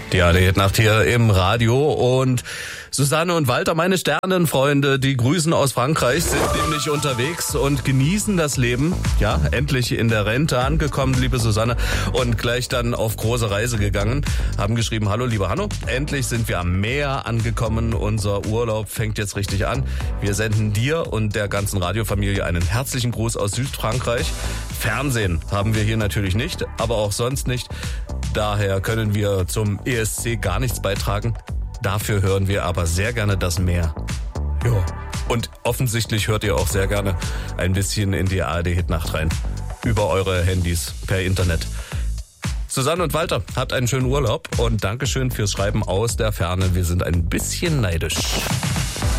Die ARD-Nacht hier im Radio und Susanne und Walter, meine Sternenfreunde, die grüßen aus Frankreich, sind nämlich unterwegs und genießen das Leben. Ja, endlich in der Rente angekommen, liebe Susanne, und gleich dann auf große Reise gegangen. Haben geschrieben, hallo lieber Hanno, endlich sind wir am Meer angekommen. Unser Urlaub fängt jetzt richtig an. Wir senden dir und der ganzen Radiofamilie einen herzlichen Gruß aus Südfrankreich. Fernsehen haben wir hier natürlich nicht, aber auch sonst nicht. Daher können wir zum ESC gar nichts beitragen. Dafür hören wir aber sehr gerne das Meer. Jo. Und offensichtlich hört ihr auch sehr gerne ein bisschen in die ARD-Hitnacht rein. Über eure Handys, per Internet. Susanne und Walter, habt einen schönen Urlaub und Dankeschön fürs Schreiben aus der Ferne. Wir sind ein bisschen neidisch.